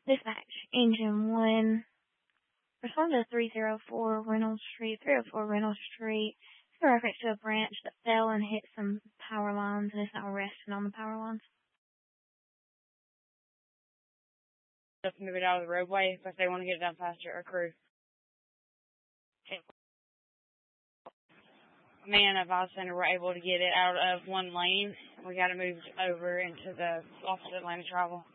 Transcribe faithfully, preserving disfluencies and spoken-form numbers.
Dispatch, Engine one. Respond to three oh four Reynolds Street, three oh four Reynolds Street. It's a reference to a branch that fell and hit some power lines, and it's now resting on the power lines. Just move it out of the roadway if they want to get it done faster, or crew. Me and a Vice Center were able to get it out of one lane. We got it moved over into the opposite lane of travel.